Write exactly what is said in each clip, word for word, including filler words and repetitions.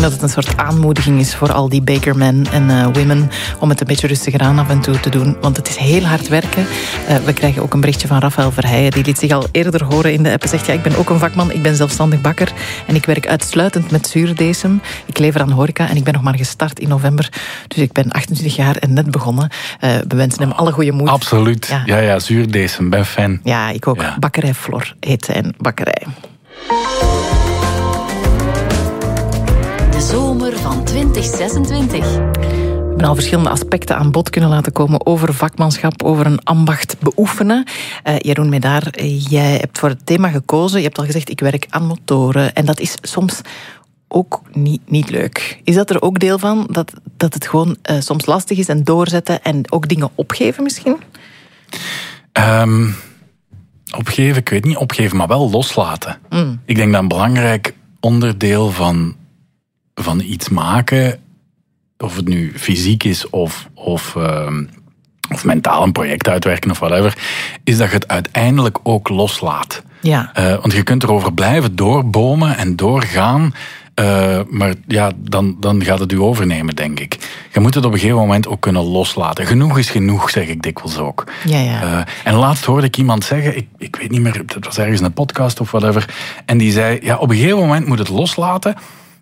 dat het een soort aanmoediging is voor al die bakermen en uh, women om het een beetje rustiger aan af en toe te doen. Want het is heel hard werken. Uh, we krijgen ook een berichtje van Rafael Verheijen. Die liet zich al eerder horen in de app. Hij zegt, ja, ik ben ook een vakman. Ik ben zelfstandig bakker. En ik werk uitsluitend met zuurdesem. Ik lever aan horeca en ik ben nog maar gestart in november. Dus ik ben achtentwintig jaar en net begonnen. Uh, we wensen hem alle goede moed. Absoluut. Ja, ja, ja zuurdesem. Ben fan. Ja, ik ook. Ja. Bakkerij Flor heet zijn bakkerij. De zomer van twintig zesentwintig. We hebben al verschillende aspecten aan bod kunnen laten komen over vakmanschap, over een ambacht beoefenen. Uh, Jeroen Medaar, jij hebt voor het thema gekozen. Je hebt al gezegd, ik werk aan motoren. En dat is soms ook niet, niet leuk. Is dat er ook deel van? Dat, dat het gewoon uh, soms lastig is en doorzetten en ook dingen opgeven misschien? Um, opgeven, ik weet niet opgeven, maar wel loslaten. Mm. Ik denk dat een belangrijk onderdeel van, van iets maken, of het nu fysiek is of, of, um, of mentaal een project uitwerken of whatever, is dat je het uiteindelijk ook loslaat. Ja. Uh, want je kunt erover blijven doorbomen en doorgaan. Uh, maar ja, dan, dan gaat het u overnemen, denk ik. Je moet het op een gegeven moment ook kunnen loslaten. Genoeg is genoeg, zeg ik dikwijls ook. Ja, ja. Uh, en laatst hoorde ik iemand zeggen, ik, ik weet niet meer, het was ergens in een podcast of whatever, en die zei, ja, op een gegeven moment moet het loslaten,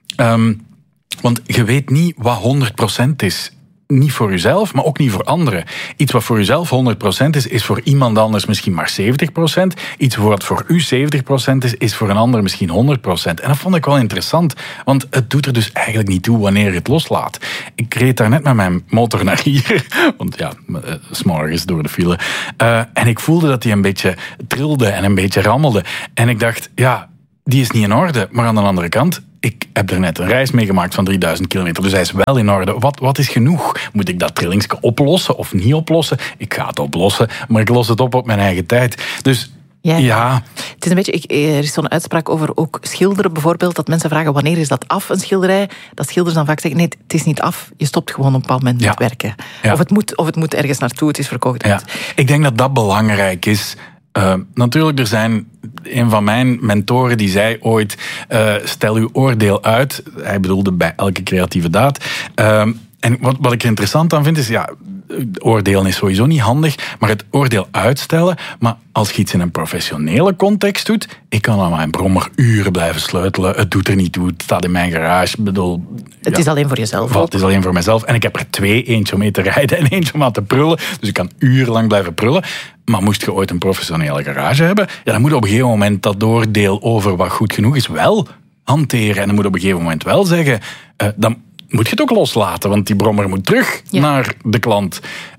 um, want je weet niet wat honderd procent is. Niet voor jezelf, maar ook niet voor anderen. Iets wat voor jezelf honderd procent is, is voor iemand anders misschien maar zeventig procent. Iets wat voor u zeventig procent is, is voor een ander misschien honderd procent. En dat vond ik wel interessant, want het doet er dus eigenlijk niet toe wanneer je het loslaat. Ik reed daar net met mijn motor naar hier, want ja, s'morgens door de file. Uh, en ik voelde dat die een beetje trilde en een beetje rammelde. En ik dacht, ja, die is niet in orde. Maar aan de andere kant, ik heb er net een reis meegemaakt van drieduizend kilometer, dus hij is wel in orde. Wat, wat is genoeg? Moet ik dat trillingsje oplossen of niet oplossen? Ik ga het oplossen, maar ik los het op op mijn eigen tijd. Dus ja. ja. Het is een beetje, ik, er is zo'n uitspraak over ook schilderen bijvoorbeeld, dat mensen vragen wanneer is dat af, een schilderij? Dat schilders dan vaak zeggen, nee, het is niet af. Je stopt gewoon op een bepaald moment ja. met werken. Ja. Of, het moet, of het moet ergens naartoe, het is verkocht. Ja. Ik denk dat dat belangrijk is. Uh, natuurlijk, er zijn een van mijn mentoren die zei ooit, uh, stel uw oordeel uit. Hij bedoelde bij elke creatieve daad. Uh, en wat, wat ik er interessant aan vind is, ja, oordelen is sowieso niet handig, maar het oordeel uitstellen. Maar als je iets in een professionele context doet, ik kan aan mijn brommer uren blijven sleutelen. Het doet er niet toe, het staat in mijn garage. Ik bedoel, het ja, is alleen voor jezelf. Het is alleen voor mezelf. En ik heb er twee, eentje om mee te rijden en eentje om aan te prullen. Dus ik kan urenlang blijven prullen. Maar moest je ooit een professionele garage hebben, ja, dan moet je op een gegeven moment dat oordeel over wat goed genoeg is wel hanteren. En dan moet je op een gegeven moment wel zeggen, uh, dan moet je het ook loslaten, want die brommer moet terug ja. naar de klant.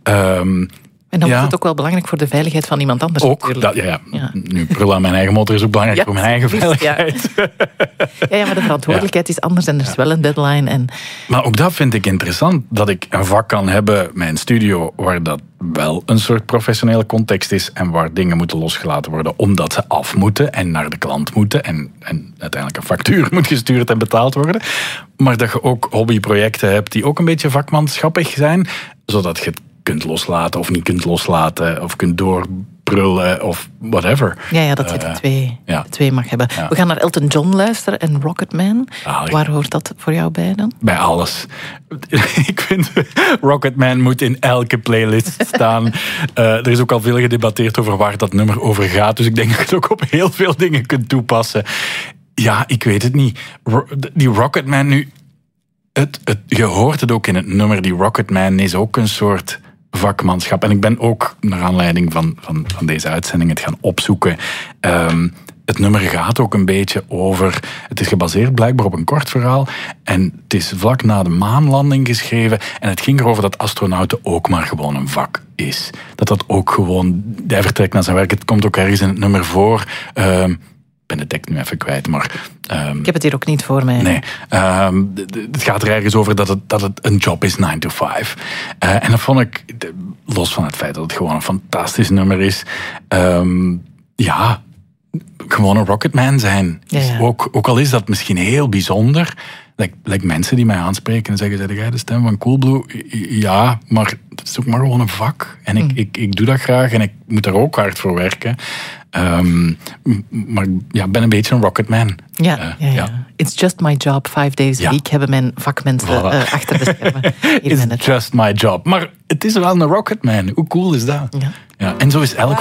Um, en dan ja. wordt het ook wel belangrijk voor de veiligheid van iemand anders. Ook, dat, ja, ja. Ja. Nu prullen aan mijn eigen motor is ook belangrijk ja, voor mijn eigen veiligheid. Ja. ja, ja, maar de verantwoordelijkheid ja. is anders en er is ja. wel een deadline. En... Maar ook dat vind ik interessant, dat ik een vak kan hebben, mijn studio, waar dat wel een soort professionele context is en waar dingen moeten losgelaten worden omdat ze af moeten en naar de klant moeten en, en uiteindelijk een factuur moet gestuurd en betaald worden. Maar dat je ook hobbyprojecten hebt die ook een beetje vakmanschappig zijn, zodat je het kunt loslaten of niet kunt loslaten of kunt doorprullen of whatever. Ja, ja dat je de twee, uh, ja. twee mag hebben. Ja. We gaan naar Elton John luisteren en Rocketman. Ah, Waar hoort dat voor jou bij dan? Bij alles. Ik vind Rocketman moet in elke playlist staan. uh, er is ook al veel gedebatteerd over waar dat nummer over gaat. Dus ik denk dat je het ook op heel veel dingen kunt toepassen. Ja, ik weet het niet. Die Rocketman nu... Het, het, je hoort het ook in het nummer. Die Rocketman is ook een soort vakmanschap. En ik ben ook, naar aanleiding van, van, van deze uitzending, het gaan opzoeken. Um, het nummer gaat ook een beetje over... Het is gebaseerd blijkbaar op een kort verhaal. En het is vlak na de maanlanding geschreven. En het ging erover dat astronauten ook maar gewoon een vak is. Dat dat ook gewoon... Hij vertrekt naar zijn werk. Het komt ook ergens in het nummer voor... Um, Ik ben de tekst nu even kwijt, maar... Um, ik heb het hier ook niet voor mij. Nee. Um, het gaat er ergens over dat het, dat het een job is, nine to five. Uh, en dat vond ik, los van het feit dat het gewoon een fantastisch nummer is... Um, ja, gewoon een Rocketman zijn. Ja, ja. Ook, ook al is dat misschien heel bijzonder... Like, like mensen die mij aanspreken en zeggen... Zeg jij de stem van Coolblue? Ja, maar het is ook maar gewoon een vak. En ik, mm. ik, ik doe dat graag en ik moet er ook hard voor werken... Um, maar ja, ik ben een beetje een rocketman. Ja, uh, ja, ja. ja. It's just my job, five days a ja. week, hebben mijn vakmensen voilà. uh, achter de schermen. It's just my job. Maar het is wel een rocketman. Hoe cool is dat? Ja. Ja, en zo is elk